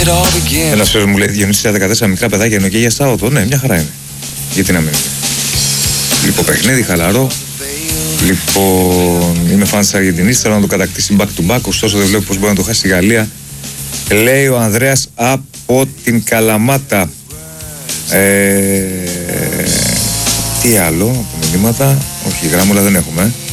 Ένας φίλος μου λέει Διονύσια 14 μικρά παιδάκια είναι και για Σάββατο. Ναι, μια χαρά είναι. Γιατί να μην είναι. Λοιπόν, παιχνίδι χαλαρό. Λοιπόν, είμαι φαν της Αργεντινής. Θέλω να το κατακτήσει back to back. Ωστόσο, δεν βλέπω πως μπορεί να το χάσει η Γαλλία. Λέει ο Ανδρέας από την Καλαμάτα. Τι άλλο από μηνύματα? Όχι, γράμμουλα δεν έχουμε.